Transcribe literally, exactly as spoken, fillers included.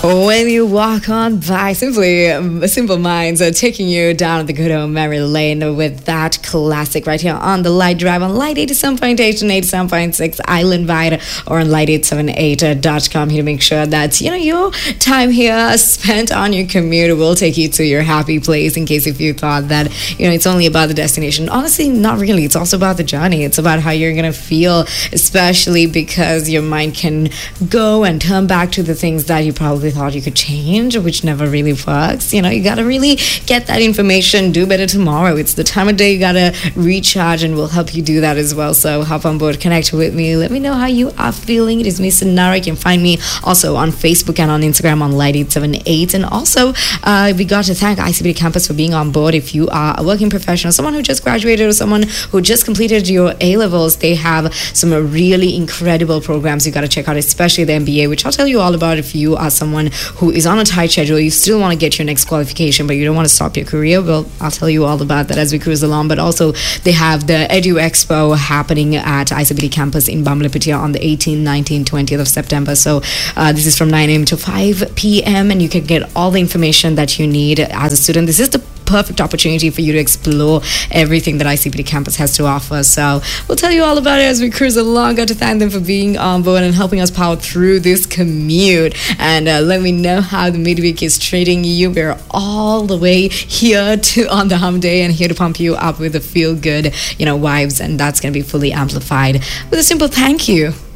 When you walk on by, simply um, Simple Minds are taking you down the good old memory lane with that classic right here on the Light Drive on Light eighty-seven point eight and eighty-seven point six Island Wide, or on light eight seven eight dot com here to make sure that, you know, your time here spent on your commute will take you to your happy place, in case if you thought that, you know, it's only about the destination. Honestly, not really. It's also about the journey. It's about how you're going to feel, especially because your mind can go and turn back to the things that you probably thought you could change, which never really works. You know, you gotta really get that information, do better tomorrow. It's the time of day you gotta recharge, and we'll help you do that as well. So hop on board, connect with me, let me know how you are feeling. It is me, Sanara. You can find me also on Facebook and on Instagram on Light eight seven eight. And also, uh, we got to thank I C B T Campus for being on board. If you are a working professional, someone who just graduated, or someone who just completed your A-levels, they have some really incredible programs you got to check out, especially the M B A, which I'll tell you all about. If you are someone who is on a tight schedule, you still want to get your next qualification, but you don't want to stop your career, well, I'll tell you all about that as we cruise along. But also, they have the Edu Expo happening at I C B T Campus in Bamlapetia on the eighteenth, nineteenth, twentieth of September. So uh, this is from nine a.m. to five p.m. and you can get all the information that you need as a student. This is the perfect opportunity for you to explore everything that I C B T Campus has to offer. So we'll tell you all about it as we cruise along. Got to thank them for being on board and helping us power through this commute. And uh, let me know how the midweek is treating you. We're all the way here to on the hum day, and here to pump you up with the feel good, you know, vibes, and that's going to be fully amplified with a simple thank you.